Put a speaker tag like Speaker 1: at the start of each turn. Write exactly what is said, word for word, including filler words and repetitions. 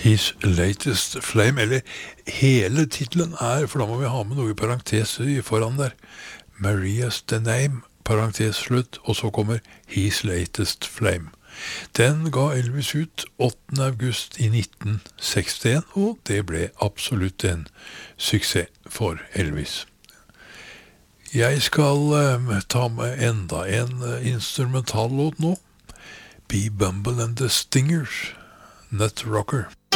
Speaker 1: His Latest Flame, eller hele titlen er, for da må vi ha med noe i parentes i foran der, Maria's the Name, parentes slutt, og så kommer His Latest Flame. Den ga Elvis ut åttende august i nitten sekstien, og det ble absolutt en suksess for Elvis. Jeg skal um, ta med enda en uh, instrumentallåt nå, Be Bumble and the Stingers, Nut Rocker.